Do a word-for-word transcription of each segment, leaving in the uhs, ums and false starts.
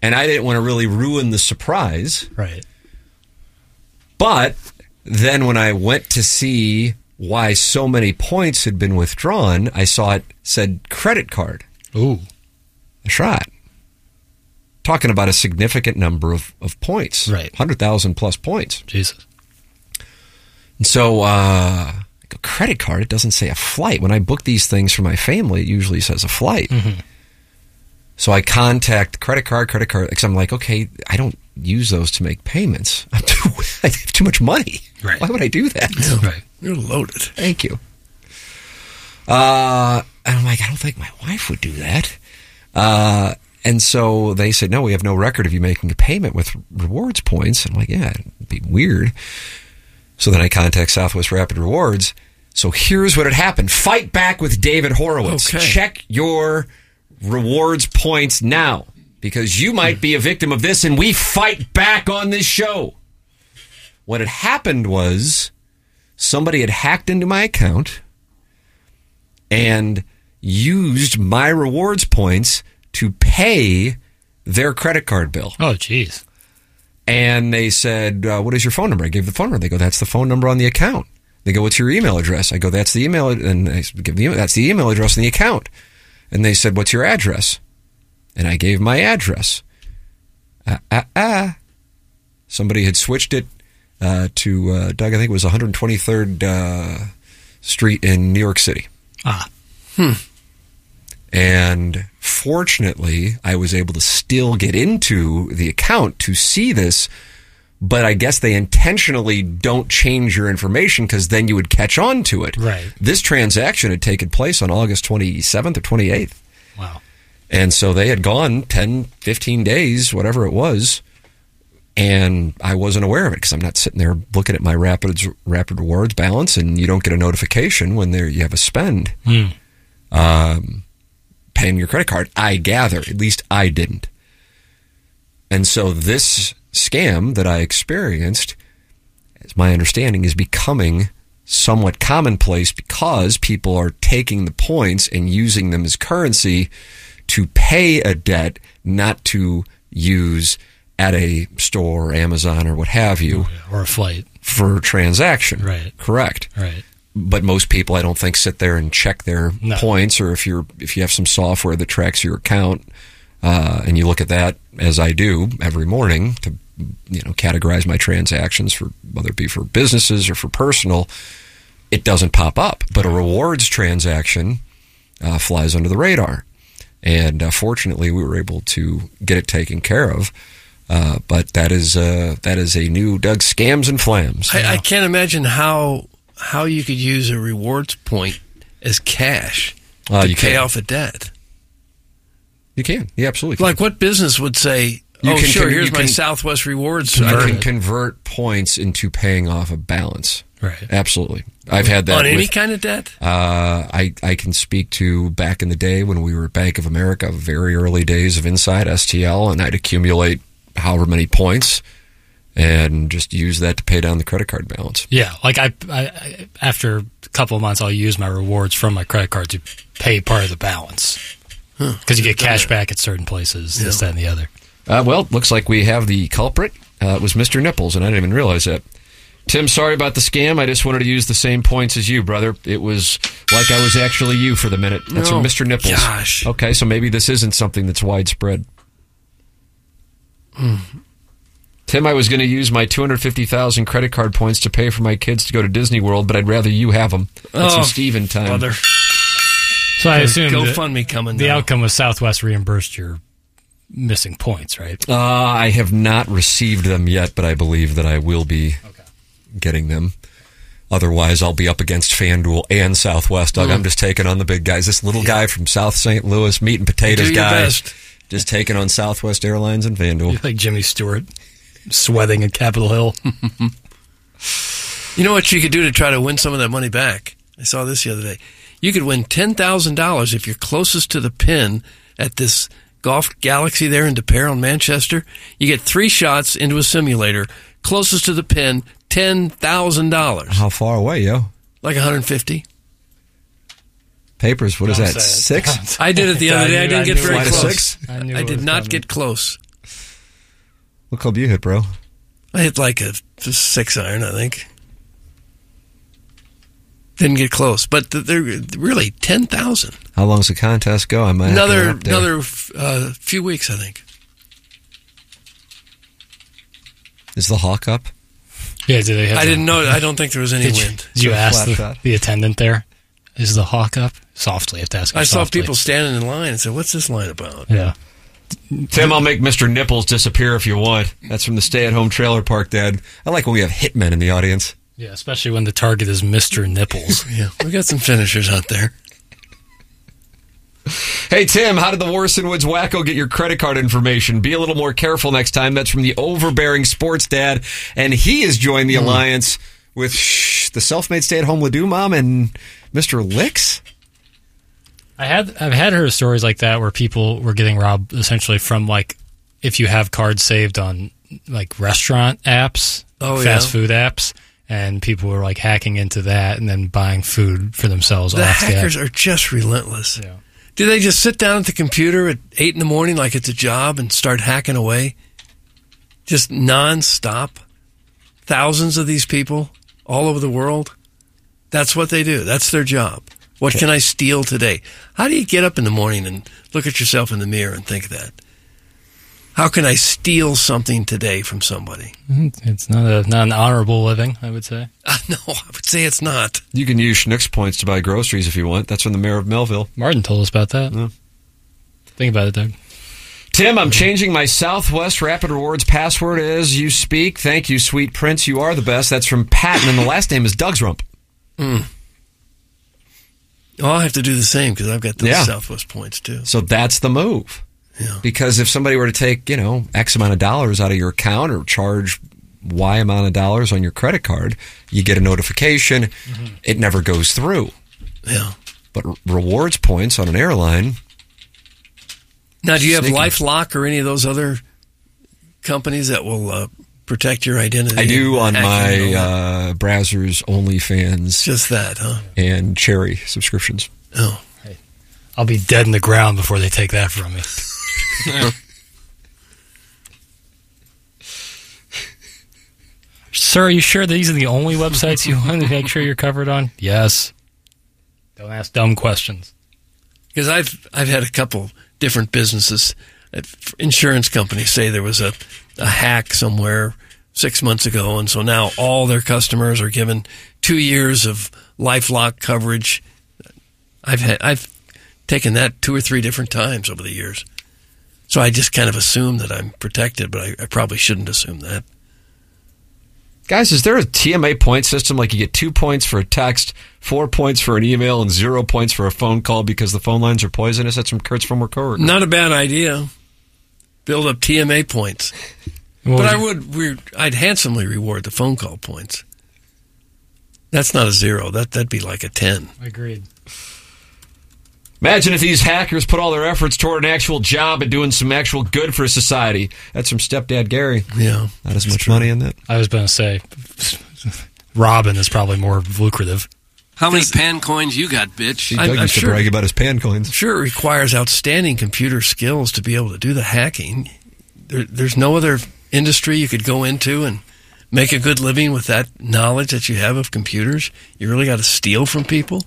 And I didn't want to really ruin the surprise. Right. But then when I went to see why so many points had been withdrawn, I saw it said credit card. Ooh. A shot. Talking about a significant number of, of points. Right. one hundred thousand plus points. Jesus. And so, uh, I go, credit card, it doesn't say a flight. When I book these things for my family, it usually says a flight. Mm-hmm. So I contact credit card, credit card, because I'm like, okay, I don't use those to make payments. I'm too, I have too much money. Right. Why would I do that? Yeah, right. You're loaded. Thank you. Uh, and I'm like, I don't think my wife would do that. Uh, and so they said, no, we have no record of you making a payment with rewards points. I'm like, yeah, it'd be weird. So then I contact Southwest Rapid Rewards. So here's what had happened. Fight back with David Horowitz. Okay. Check your rewards points now, because you might be a victim of this, and we fight back on this show. What had happened was somebody had hacked into my account and used my rewards points to pay their credit card bill. Oh, jeez. And they said, uh, what is your phone number? I gave the phone number. They go, that's the phone number on the account. They go, what's your email address? I go, that's the email. And I give the email, that's the email address on the account. And they said, what's your address? And I gave my address. Ah, ah, ah. Somebody had switched it uh, to, uh, Doug, I think it was one twenty-third uh, Street in New York City. Ah. Hmm. And fortunately, I was able to still get into the account to see this, but I guess they intentionally don't change your information because then you would catch on to it. Right. This transaction had taken place on August twenty-seventh or twenty-eighth. Wow. And so they had gone ten, fifteen days, whatever it was, and I wasn't aware of it because I'm not sitting there looking at my Rapid, Rapid Rewards balance, and you don't get a notification when there you have a spend. Hmm. Um, paying your credit card, I gather. At least I didn't. And so this scam that I experienced, as my understanding, is becoming somewhat commonplace because people are taking the points and using them as currency to pay a debt, not to use at a store or Amazon or what have you. Or a flight. For transaction. Right. Correct. Right. But most people, I don't think, sit there and check their No. points, or if you're if you have some software that tracks your account, uh, and you look at that, as I do every morning, to you know categorize my transactions for whether it be for businesses or for personal, it doesn't pop up. But a rewards transaction uh, flies under the radar, and uh, fortunately, we were able to get it taken care of. Uh, but that is uh, that is a new Doug Scams and Flams. I, I can't imagine how how you could use a rewards point as cash Uh, to you pay can. off a debt. You can. You absolutely can. Like, what business would say, You oh, can- sure, can- here's you my can Southwest Rewards. You I can can- convert points into paying off a balance. Right. Absolutely. I've had that. on any with, kind of debt? uh, I, I can speak to back in the day when we were at Bank of America, very early days of Inside S T L, and I'd accumulate however many points and just use that to pay down the credit card balance. Yeah, like I, I, I after a couple of months, I'll use my rewards from my credit card to pay part of the balance because Huh. you get cash back at certain places, Yeah. this, that, and the other. Uh, well, looks like we have the culprit. Uh, it was Mister Nipples, and I didn't even realize that. Tim, sorry about the scam. I just wanted to use the same points as you, brother. It was like I was actually you for the minute. That's No. from Mister Nipples. Gosh. Okay, so maybe this isn't something that's widespread. Hmm. Tim, I was going to use my two hundred fifty thousand credit card points to pay for my kids to go to Disney World, but I'd rather you have them. That's Oh, some Steven time. Brother. So I assume that GoFundMe coming the now. outcome was Southwest reimbursed your missing points, right? Uh, I have not received them yet, but I believe that I will be Okay. getting them. Otherwise, I'll be up against FanDuel and Southwest. Doug, Mm. I'm just taking on the big guys. This little guy from South Saint Louis, meat and potatoes Do your guy, best. just taking on Southwest Airlines and FanDuel. You're like Jimmy Stewart, sweating at Capitol Hill. You know what you could do to try to win some of that money back? I saw this the other day. You could win ten thousand dollars if you're closest to the pin at this Golf Galaxy there in De Pere in Manchester. You get three shots into a simulator. Closest to the pin, ten thousand dollars. How far away, yo? Like one hundred fifty. Papers, what is Don't that, say it. six? I did it the other day. I knew- didn't get knew very Flight of close. six? I, knew I it did was not coming. get close. What club you hit, bro? I hit like a six iron, I think. Didn't get close, but they're really ten thousand. How long's the contest go? I might another have to get up there. another uh, few weeks, I think. Is the Hawk up? Yeah, did they have I the- didn't know. I don't think there was any Did you, wind. did you It's a ask flat the, shot. the attendant there? Is the Hawk up? Softly, you have to ask her I saw softly. people standing in line and said, "What's this line about?" Yeah. Tim, I'll make Mister Nipples disappear if you want. That's from the stay-at-home trailer park, Dad. I like when we have hitmen in the audience. Yeah, especially when the target is Mister Nipples. Yeah, we got some finishers out there. Hey, Tim, how did the Warson Woods Wacko get your credit card information? Be a little more careful next time. That's from the overbearing sports dad, and he has joined the alliance with shh, the self-made stay-at-home Ledoux mom and Mister Licks. I had I've had heard stories like that where people were getting robbed essentially from like if you have cards saved on like restaurant apps, Oh, fast yeah. food apps, and people were like hacking into that and then buying food for themselves The off the app. hackers are just relentless. Yeah. Do they just sit down at the computer at eight in the morning like it's a job and start hacking away? Just nonstop? Thousands of these people all over the world? That's what they do. That's their job. What can I steal today? How do you get up in the morning and look at yourself in the mirror and think that? How can I steal something today from somebody? It's not a not an honorable living, I would say. Uh, no, I would say it's not. You can use Schnucks points to buy groceries if you want. That's from the mayor of Melville. Martin told us about that. Yeah. Think about it, Doug. Tim, I'm changing my Southwest Rapid Rewards password as you speak. Thank you, sweet prince. You are the best. That's from Patton, and the last name is Doug's Rump. Mm. Well, I'll have to do the same because I've got those Yeah. Southwest points too. So that's the move. Yeah. Because if somebody were to take, you know, X amount of dollars out of your account or charge Y amount of dollars on your credit card, you get a notification. Mm-hmm. It never goes through. Yeah. But r- rewards points on an airline. Now, do you have Sneaky. LifeLock or any of those other companies that will uh, protect your identity? I do on and hacking my and all that? uh, Brazzers, OnlyFans, Just that, huh? and Cherry subscriptions. Oh. I'll be dead in the ground before they take that from me. Sir, are you sure these are the only websites you want to make sure you're covered on? Yes. Don't ask dumb questions. Because I've I've had a couple different businesses, uh, insurance companies say there was a, a hack somewhere six months ago, and so now all their customers are given two years of LifeLock coverage. I've had I've taken that two or three different times over the years, so I just kind of assume that I'm protected, but I, I probably shouldn't assume that. Guys, is there a T M A point system like you get two points for a text, four points for an email, and zero points for a phone call because the phone lines are poisonous? That's from Kurt's former coworker. Not a bad idea. Build up T M A points. What But would I you- would, re- I'd handsomely reward the phone call points. That's not a zero. That that'd be like a ten. Agreed. Imagine if these hackers put all their efforts toward an actual job and doing some actual good for society. That's from Stepdad Gary. Yeah, Not as much money in that. I was going to say, Robin is probably more lucrative. How many pan coins you got, bitch? Doug I'm, I'm used to sure, brag about his pan coins. I'm sure it requires outstanding computer skills to be able to do the hacking. There, there's no other industry you could go into and make a good living with that knowledge that you have of computers. You really got to steal from people.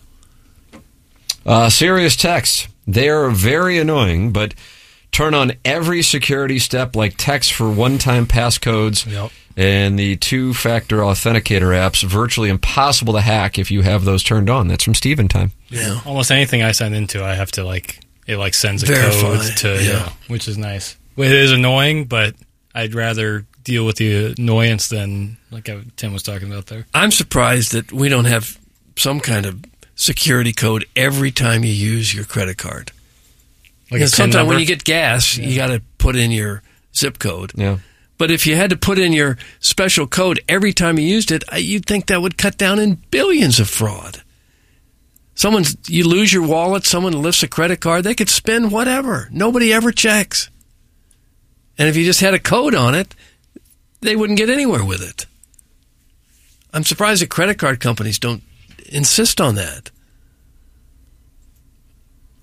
Uh, serious text. They are very annoying, but turn on every security step like text for one-time passcodes Yep. and the two-factor authenticator apps. Virtually impossible to hack if you have those turned on. That's from Steven Time. Yeah. Almost anything I send into, I have to like it like sends a Verify, code to, yeah. yeah, which is nice. It is annoying, but I'd rather deal with the annoyance than like Tim was talking about there. I'm surprised that we don't have some kind of security code every time you use your credit card. Like You know, a PIN sometimes number. when you get gas, you got to put in your zip code. Yeah. But if you had to put in your special code every time you used it, I- you'd think that would cut down in billions of fraud. Someone's, you lose your wallet, someone lifts a credit card, they could spend whatever. Nobody ever checks. And if you just had a code on it, they wouldn't get anywhere with it. I'm surprised that credit card companies don't insist on that.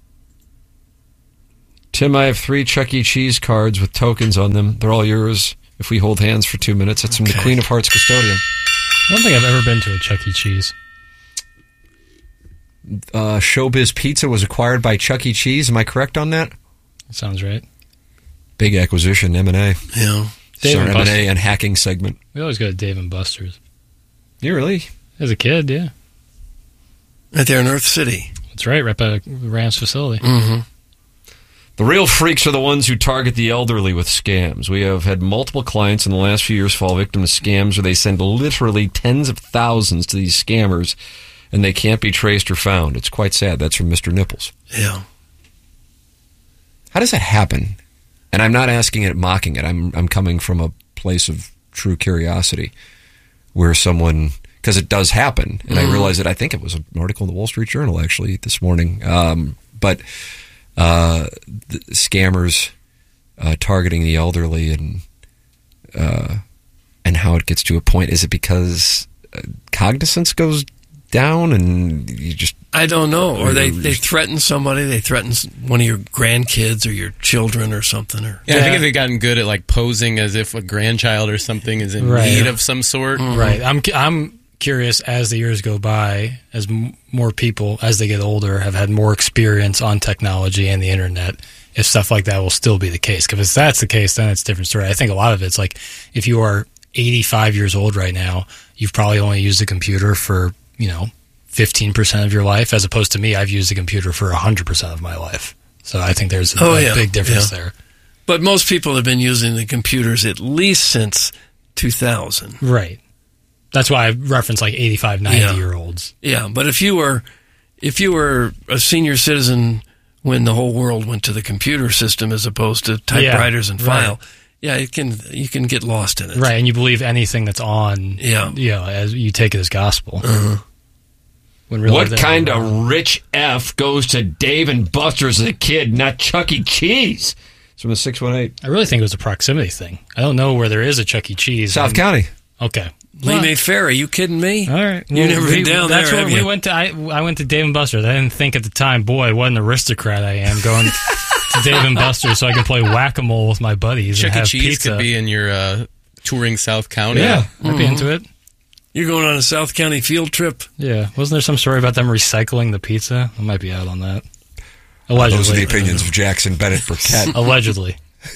Tim, I have three Chuck E. Cheese cards with tokens on them. They're all yours. If we hold hands for two minutes, that's from Okay. the Queen of Hearts custodian. I don't think I've ever been to a Chuck E. Cheese. Uh, Showbiz Pizza was acquired by Chuck E. Cheese. Am I correct on that? That sounds right. Big acquisition, M and A. Yeah. Dave Sorry, and M and Buster's. A and hacking segment. We always go to Dave and Buster's. You really? As a kid, yeah. Right there in Earth City. That's right, right by the Rams facility. Mm-hmm. The real freaks are the ones who target the elderly with scams. We have had multiple clients in the last few years fall victim to scams where they send literally tens of thousands to these scammers and they can't be traced or found. It's quite sad. That's from Mister Nipples. Yeah. How does that happen? And I'm not asking it, mocking it. I'm I'm coming from a place of true curiosity where someone, because it does happen, and mm-hmm. I realized that I think it was an article in the Wall Street Journal actually this morning, um, but uh, the scammers uh, targeting the elderly and uh, and how it gets to a point. Is it because uh, cognizance goes down and you just... I don't know. Or they, they threaten somebody. They threaten one of your grandkids or your children or something. Or yeah, I think if they've gotten good at like posing as if a grandchild or something is in Right. need of some sort. Mm-hmm. Right. I'm I'm curious as the years go by, as m- more people, as they get older, have had more experience on technology and the internet, if stuff like that will still be the case. Because if that's the case, then it's a different story. I think a lot of it's like, if you are eighty-five years old right now, you've probably only used a computer for, you know, fifteen percent of your life, as opposed to me, I've used a computer for one hundred percent of my life. So I think there's a, Oh, a yeah. big difference Yeah. there. But most people have been using the computers at least since two thousand. Right. That's why I reference like eighty-five, Yeah. ninety-year-olds. Yeah, but if you were if you were a senior citizen when the whole world went to the computer system as opposed to typewriters Yeah, and file, right. yeah, it can you can get lost in it. Right, and you believe anything that's on, Yeah. you know, as you take it as gospel. Uh-huh. When really What they're kind wrong. of rich F goes to Dave and Buster's as a kid, not Chuck E. Cheese? It's from the six one eight. I really think it was a proximity thing. I don't know where there is a Chuck E. Cheese. South and- County. Okay. Lee May Ferry, you kidding me? All right. You've never been down that's there, where have we you? went to. I, I went to Dave and Buster's. I didn't think at the time, boy, what an aristocrat I am going to Dave and Buster's so I can play whack-a-mole with my buddies Chuck and E. have Cheese pizza. could be in your uh, touring South County. Yeah, I'd Mm-hmm. be into it. You're going on a South County field trip? Yeah. Wasn't there some story about them recycling the pizza? I might be out on that. Allegedly. Those are the opinions of Jackson Bennett Burkett. Allegedly.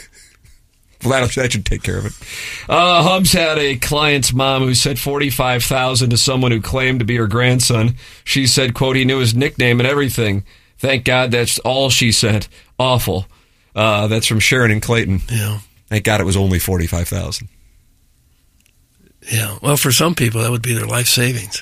Well, that, that should take care of it. Uh, Hubs had a client's mom who said forty-five thousand dollars to someone who claimed to be her grandson. She said, quote, he knew his nickname and everything. Thank God that's all she said. Awful. Uh, that's from Sharon and Clayton. Yeah. Thank God it was only forty-five thousand dollars. Yeah. Well, for some people, that would be their life savings.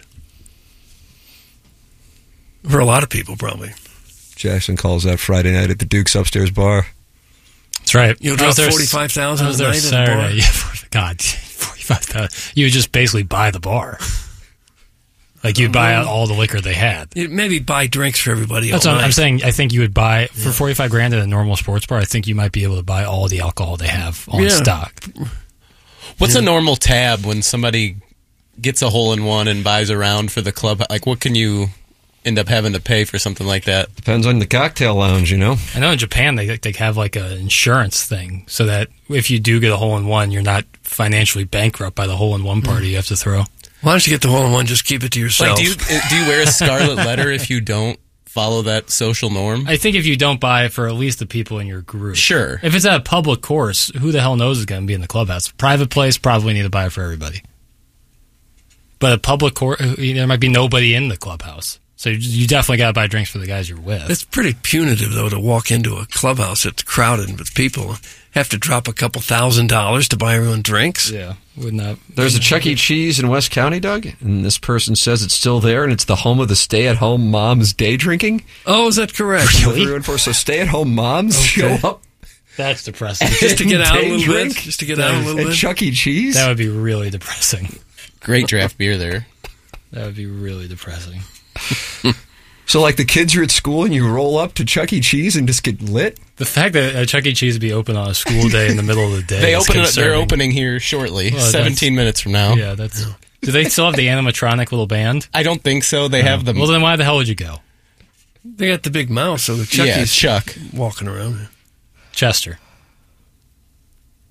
For a lot of people, probably. Jackson calls that Friday night at the Duke's upstairs bar. That's right. You'll I drop was there- forty-five thousand I was a there night at a bar? Saturday. Yeah, for, God, forty-five thousand. You would just basically buy the bar. Like you'd buy out all the liquor they had. You'd maybe buy drinks for everybody. That's all what I'm night. saying. I think you would buy for forty-five grand at a normal sports bar. I think you might be able to buy all the alcohol they have on Yeah. stock. What's a normal tab when somebody gets a hole in one and buys a round for the club? Like, what can you end up having to pay for something like that? Depends on the cocktail lounge, you know. I know in Japan they they have like an insurance thing so that if you do get a hole in one, you're not financially bankrupt by the hole in one party you have to throw. Why don't you get the hole in one? Just keep it to yourself. Like, do you do you wear a scarlet letter if you don't follow that social norm? I think if you don't buy it for at least the people in your group. Sure. If it's at a public course, who the hell knows is going to be in the clubhouse? Private place, probably need to buy it for everybody. But a public course, there might be nobody in the clubhouse. So you definitely got to buy drinks for the guys you're with. It's pretty punitive, though, to walk into a clubhouse that's crowded with people, have to drop a couple thousand dollars to buy everyone drinks. Yeah, wouldn't that? There's a Chuck E. Cheese in West County, Doug, and this person says it's still there, and it's the home of the stay-at-home moms day drinking. Oh, is that correct? Really? So stay-at-home moms Okay. show up That's depressing. Just to get out a Day little drink? bit? Just to get out a little at bit? Chuck E. Cheese. That would be really depressing. Great draft beer there. That would be really depressing. So, like, the kids are at school, and you roll up to Chuck E. Cheese and just get lit. The fact that uh, Chuck E. Cheese would be open on a school day in the middle of the day. They is open it, they're concerning. opening here shortly, Well, that's- seventeen minutes from now. Yeah, that's. Do they still have the animatronic little band? I don't think so. They have them. Well, then why the hell would you go? They got the big mouth, so the yeah, Chucky's Chuck. walking around. Chester.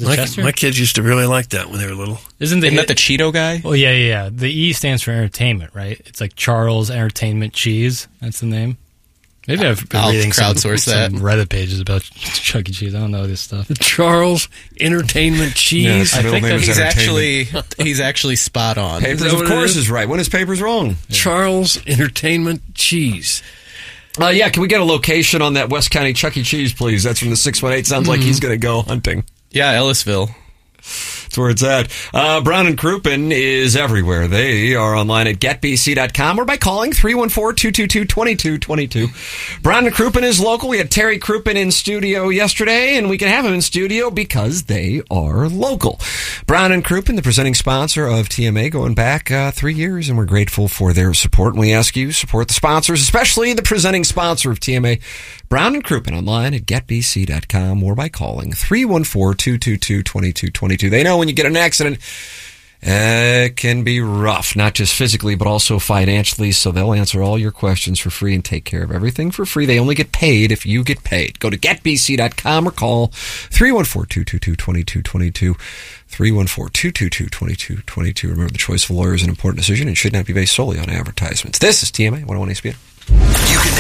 Is it My, Chester? my kids used to really like that when they were little. Isn't the, Isn't that the Cheeto guy? Oh yeah, yeah, yeah. The E stands for entertainment, right? It's like Charles Entertainment Cheese. That's the name. Maybe I've been I'll reading some, crowdsource some that. Reddit pages about Chuck E. Cheese. I don't know this stuff. Charles Entertainment Cheese. Yeah, I middle think name that is He's Entertainment. actually he's actually spot on. Papers, that of what it course, is? is right. When is Papers wrong? Charles Entertainment Cheese. Uh, yeah, can we get a location on that West County Chuck E. Cheese, please? That's from the six one eight. Sounds like he's going to go hunting. Yeah, Ellisville. That's where it's at. Uh, Brown and Crouppen is everywhere. They are online at get b c dot com or by calling three one four, two two two, two two two two. Brown and Crouppen is local. We had Terry Crouppen in studio yesterday, and we can have him in studio because they are local. Brown and Crouppen, the presenting sponsor of T M A, going back uh, three years, and we're grateful for their support. And we ask you support the sponsors, especially the presenting sponsor of T M A, Brown and Crouppen, online at get b c dot com or by calling three one four, two two two, two two two two. They know when you get an accident, uh, it can be rough, not just physically, but also financially. So they'll answer all your questions for free and take care of everything for free. They only get paid if you get paid. Go to get b c dot com or call three one four, two two two, two two two two. three one four, two two two, two two two two. Remember, the choice of a lawyer is an important decision and should not be based solely on advertisements. This is T M A one oh one E S P N. You can